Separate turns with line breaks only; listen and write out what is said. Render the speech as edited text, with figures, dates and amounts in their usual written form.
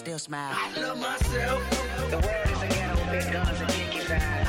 still smile.
I love myself.
The world is a ghetto with big guns and chickies eyes.